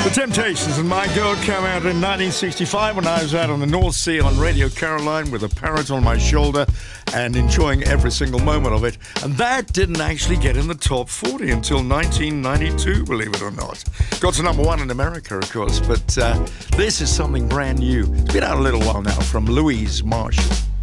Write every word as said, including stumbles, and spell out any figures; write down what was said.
The Temptations and My Girl came out in nineteen sixty-five when I was out on the North Sea on Radio Caroline with a parrot on my shoulder and enjoying every single moment of it. And that didn't actually get in the top forty until nineteen ninety-two, believe it or not. Got to number one in America, of course, but uh, this is something brand new. It's been out a little while now from Louise Marshall.